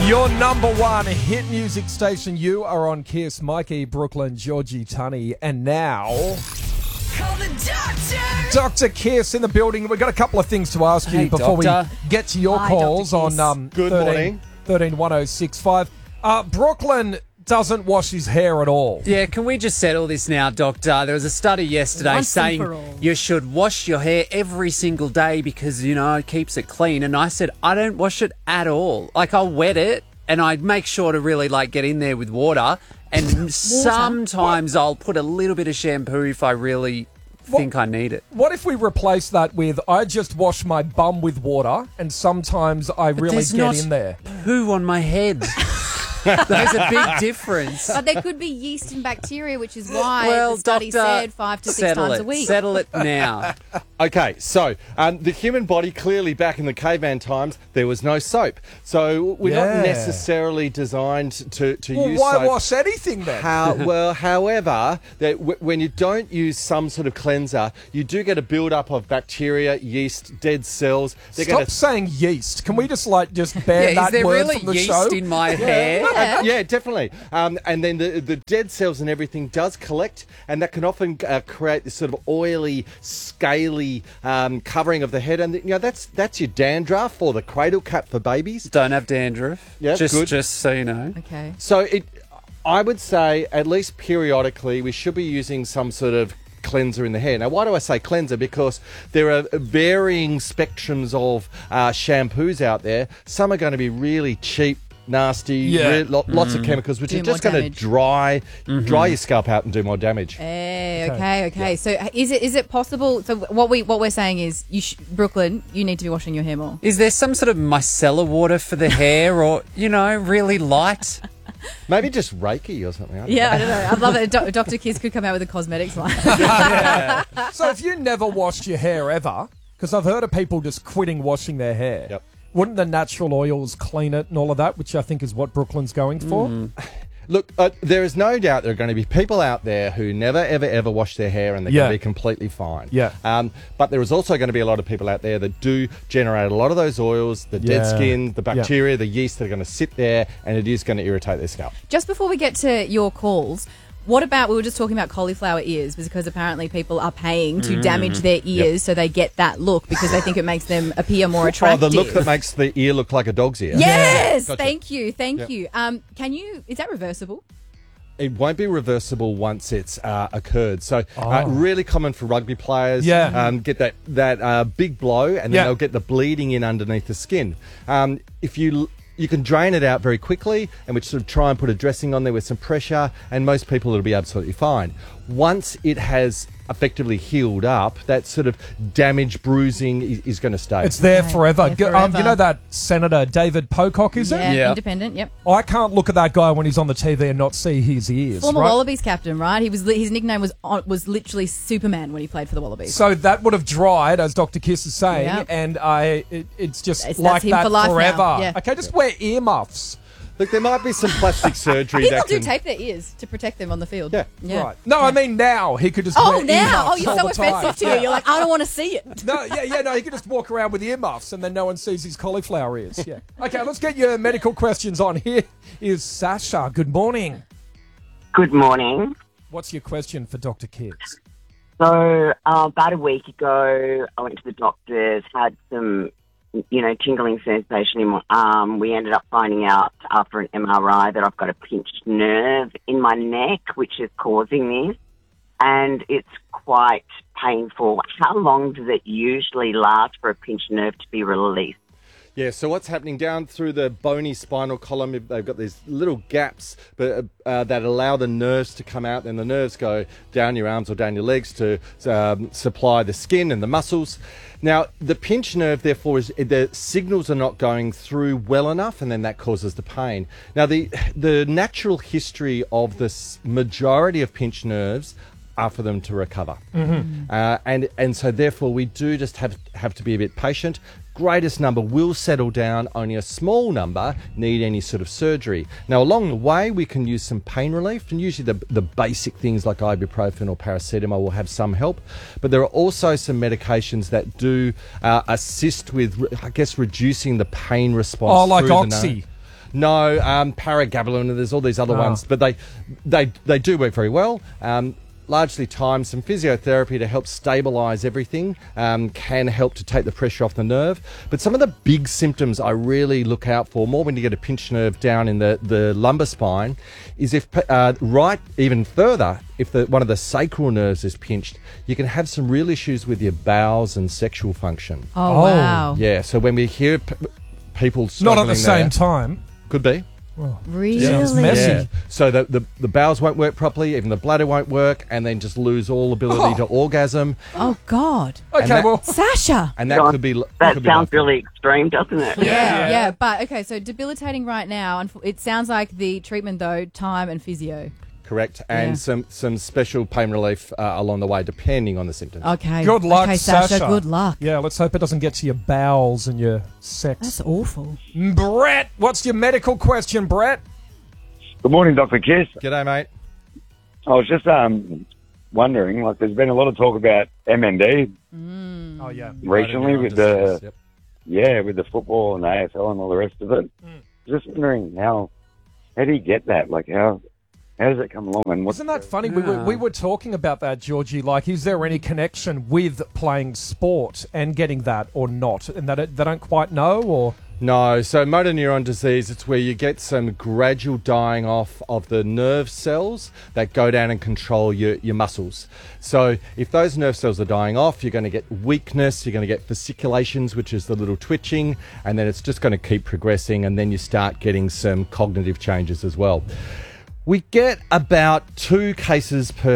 Your number one hit music station. You are on Kiss. Mikey, Brooklyn, Georgie, Tunny, and now Call the doctor. Dr. Kiss in the building. We've got a couple of things to ask you before doctor. we get to your Hi, calls Dr. Kiss. on Good morning. 131065. Brooklyn doesn't wash his hair at all. Yeah, can we just settle this now, Doctor? There was a study yesterday Once and saying for all. you should wash your hair every single day because, you know, it keeps it clean. And I said, I don't wash it at all. Like, I'll wet it and I make sure to really, like, get in there with water. And sometimes I'll put a little bit of shampoo if I really think I need it. What if we replace that with I just wash my bum with water and sometimes I really There's get not in there? poo on my head. There's a big difference. But there could be yeast and bacteria, which is why Well, the study doctor, said 5 to 6 settle times it. a week. Settle it now. Okay, so the human body, clearly back in the caveman times, there was no soap. So we're Yeah. not necessarily designed to Well, use why soap. wash anything then? However, when you don't use some sort of cleanser, you do get a build-up of bacteria, yeast, dead cells. They're Stop gonna- saying yeast. Can we just ban Yeah, that is there word really from the yeast show? in my hair? Yeah, definitely. And then the dead cells and everything does collect, and that can often create this sort of oily, scaly covering of the head. And that's your dandruff or the cradle cap for babies. Don't have dandruff. Yeah, good. Just so you know. Okay. So I would say at least periodically we should be using some sort of cleanser in the hair. Now, why do I say cleanser? Because there are varying spectrums of shampoos out there. Some are going to be really cheap, nasty, Yeah. lots of chemicals, which Do are just more going to damage. dry your scalp out and do more damage. Okay. So is it possible? So what we're saying is, Brooklyn, you need to be washing your hair more. Is there some sort of micellar water for the hair or, really light? Maybe just Reiki or something. I don't Yeah, know. I don't know. I'd love it. Dr. Kiss could come out with a cosmetics line. So if you never washed your hair ever, because I've heard of people just quitting washing their hair, Yep. wouldn't the natural oils clean it and all of that, which I think is what Brooklyn's going for? Look, there is no doubt there are going to be people out there who never, ever wash their hair and they're Yeah. going to be completely fine. Yeah. But there is also going to be a lot of people out there that do generate a lot of those oils, the dead Yeah. skin, the Yeah. bacteria, the yeast that are going to sit there, and it is going to irritate their scalp. Just before we get to your calls, what about, we were just talking about cauliflower ears, because apparently people are paying to damage their ears so they get that look because they think it makes them appear more attractive. Oh, the look that makes the ear look like a dog's ear. Yes, Gotcha. thank you. Yep. Is that reversible? It won't be reversible once it's occurred. So really common for rugby players. Yeah. Get that big blow, and then Yeah. they'll get the bleeding in underneath the skin. If you can drain it out very quickly, and we sort of try and put a dressing on there with some pressure, and most people it'll be absolutely fine. Once it has effectively healed up, that sort of damage, bruising is going to stay. It's there forever. there forever. You know that Senator David Pocock, is it? Yeah. Independent, yep. I can't look at that guy when he's on the TV and not see his ears. Former right? Wallabies captain, right? His nickname was literally Superman when he played for the Wallabies. So that would have dried, as Dr. Kiss is saying, Yeah. and it's just That's like him that for life now. forever. Yeah. Okay, just wear earmuffs. Look, there might be some plastic surgery People that do can... tape their ears to protect them on the field. Yeah. Right. No, I mean now he could just Oh, wear now. earmuffs Oh, you're all so the time. offensive to you. You're like, I don't want to see it. No, no, he could just walk around with earmuffs and then no one sees his cauliflower ears. Yeah. Okay, let's get your medical questions on. Here is Sasha. Good morning. Good morning. What's your question for Dr. Kiss? So about a week ago, I went to the doctor's, had some, tingling sensation in my arm. We ended up finding out after an MRI that I've got a pinched nerve in my neck, which is causing this, and it's quite painful. How long does it usually last for a pinched nerve to be released? Yeah, so what's happening down through the bony spinal column, they've got these little gaps that allow the nerves to come out, and the nerves go down your arms or down your legs to supply the skin and the muscles. Now, the pinched nerve, therefore, is the signals are not going through well enough, and then that causes the pain. Now, the natural history of this majority of pinched nerves are for them to recover. And so therefore we do just have to be a bit patient. Greatest number will settle down, only a small number need any sort of surgery. Now along the way we can use some pain relief, and usually the basic things like ibuprofen or paracetamol will have some help, but there are also some medications that do assist with, I guess, reducing the pain response. Oh, like through the Oxy. No, Paragabalin, and there's all these other ones, but they do work very well. Largely time, some physiotherapy to help stabilise everything can help to take the pressure off the nerve. But some of the big symptoms I really look out for, more when you get a pinched nerve down in the lumbar spine, is if even further, if one of the sacral nerves is pinched, you can have some real issues with your bowels and sexual function. Oh, wow. Yeah, so when we hear people Not struggling at the same time. could be. Really? Sounds messy. Yeah. So the bowels won't work properly, even the bladder won't work, and then just lose all ability to orgasm. Oh, God. Okay, well, Sasha. And that could be. That could be sounds life. really extreme, doesn't it? Yeah. But, okay, so debilitating right now. And it sounds like the treatment, though, time and physio. Correct, and Yeah. some special pain relief along the way, depending on the symptoms. Okay. good luck, okay, Sasha. Good luck. Yeah, let's hope it doesn't get to your bowels and your sex. That's awful. Brett, what's your medical question, Brett? Good morning, Dr. Kiss. G'day, mate. I was just wondering, like, there's been a lot of talk about MND Oh, yeah. recently Right, with disease, yep. with the football and the AFL and all the rest of it. Just wondering how do you get that? Like, how does it come along? And what's Isn't that funny? We were talking about that, Georgie. Like, is there any connection with playing sport and getting that or not? And that they don't quite know, or... No, so motor neuron disease, it's where you get some gradual dying off of the nerve cells that go down and control your muscles. So if those nerve cells are dying off, you're going to get weakness, you're going to get fasciculations, which is the little twitching, and then it's just going to keep progressing, and then you start getting some cognitive changes as well. We get about 2 cases per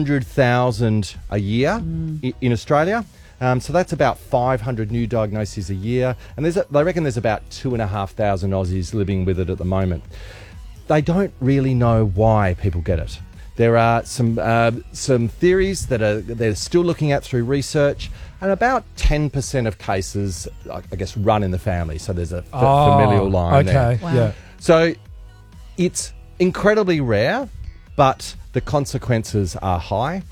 100,000 a year in Australia. So that's about 500 new diagnoses a year. And they reckon there's about 2,500 Aussies living with it at the moment. They don't really know why people get it. There are some theories that they're still looking at through research, and about 10% of cases, I guess, run in the family. So there's a familial line there. Okay, yeah. So it's incredibly rare, but the consequences are high.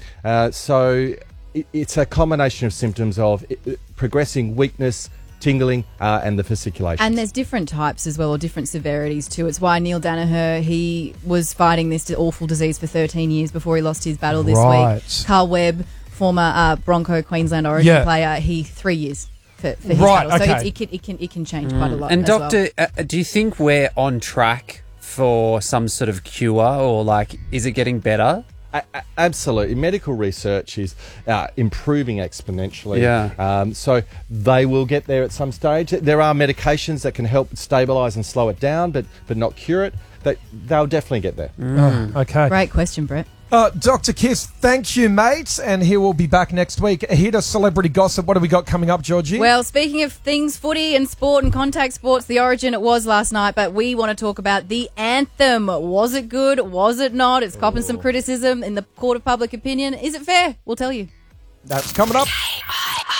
It's a combination of symptoms of progressing weakness, tingling, and the fasciculation. And there's different types as well, or different severities too. It's why Neil Danaher, he was fighting this awful disease for 13 years before he lost his battle this Right. week. Carl Webb, former Bronco Queensland Origin player, he 3 years for his battle. So okay. it can change quite a lot. And as Doctor, well. do you think we're on track for some sort of cure, or like, is it getting better? Absolutely. Medical research is improving exponentially. Yeah. So they will get there at some stage. There are medications that can help stabilise and slow it down, but not cure it. They'll definitely get there. Okay. Great question, Brett. Dr. Kiss, thank you, mate. And he will be back next week. Here to celebrity gossip. What have we got coming up, Georgie? Well, speaking of things, footy and sport and contact sports, the Origin, it was last night, but we want to talk about the anthem. Was it good? Was it not? It's copping some criticism in the court of public opinion. Is it fair? We'll tell you. That's coming up.